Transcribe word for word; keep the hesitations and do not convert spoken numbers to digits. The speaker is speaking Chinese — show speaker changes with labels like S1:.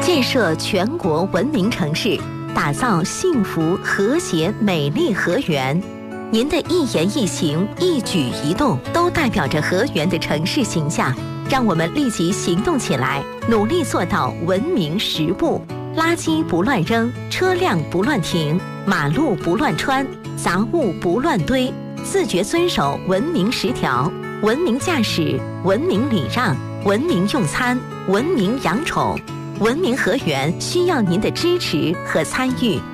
S1: 建设全国文明城市，打造幸福、和谐、美丽河源。您的一言一行、一举一动，都代表着河源的城市形象。让我们立即行动起来，努力做到文明十步：垃圾不乱扔，车辆不乱停，马路不乱穿，杂物不乱堆，自觉遵守文明十条，文明驾驶，文明礼让，文明用餐，文明养宠。文明河源需要您的支持和参与。